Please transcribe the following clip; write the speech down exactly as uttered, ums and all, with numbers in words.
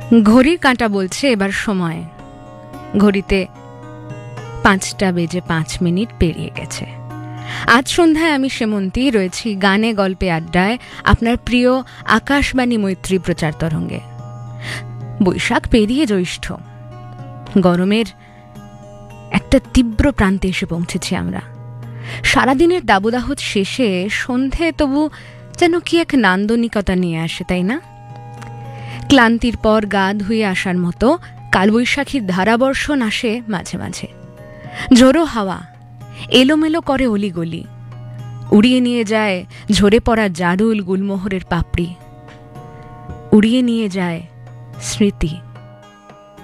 ঘড়ির কাঁটা বলছে এবার সময়। ঘড়িতে পাঁচটা বেজে পাঁচ মিনিট পেরিয়ে গেছে। আজ সন্ধ্যায় আমি সেমন্তী রয়েছি গানে গল্পে আড্ডায়, আপনার প্রিয় আকাশবাণী মৈত্রী প্রচার তরঙ্গে। বৈশাখ পেরিয়ে জ্যৈষ্ঠ, গরমের একটা তীব্র প্রান্তে এসে পৌঁছেছি আমরা। সারাদিনের দাবদাহ শেষে সন্ধে তবু যেন কি এক নান্দনিকতা নিয়ে আসে, তাই না? ক্লান্তির পর গা ধুয়ে আসার মতো কালবৈশাখীর ধারাবর্ষণ আসে মাঝে মাঝে। ঝোড়ো হাওয়া এলোমেলো করে অলিগলি, উড়িয়ে নিয়ে যায় ঝরে পড়া জারুল গুলমোহরের পাপড়ি, উড়িয়ে নিয়ে যায় স্মৃতি।